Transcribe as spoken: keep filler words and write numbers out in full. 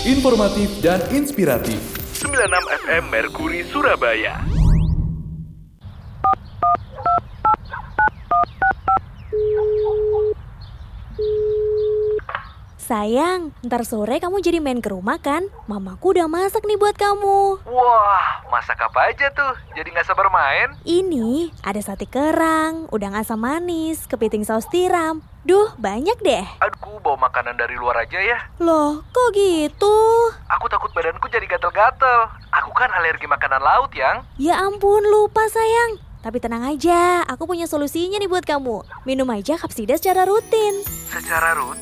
informatif dan inspiratif. sembilan puluh enam F M Merkuri Surabaya. Sayang, ntar sore kamu jadi main ke rumah kan? Mamaku udah masak nih buat kamu. Wah, masak apa aja tuh? Jadi gak sabar main? Ini ada sate kerang, udang asam manis, kepiting saus tiram. Duh, banyak deh. Aduh, bawa makanan dari luar aja ya. Loh, kok gitu? Aku takut badanku jadi gatel-gatel. Aku kan alergi makanan laut, Yang. Ya ampun, lupa sayang. Tapi tenang aja, aku punya solusinya nih buat kamu. Minum aja Kapsida secara rutin. Secara rutin?